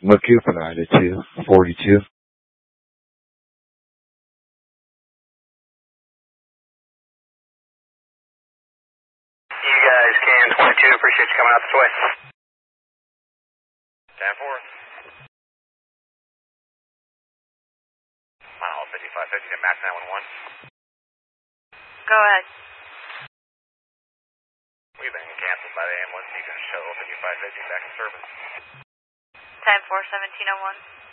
Macoupina to 242. You guys can 22, appreciate you coming out this way. 10-4. Mile 5550 to Max 911. Go ahead. We've been canceled by the ambulance. You can show 5550 back in service. 10-4, 1701.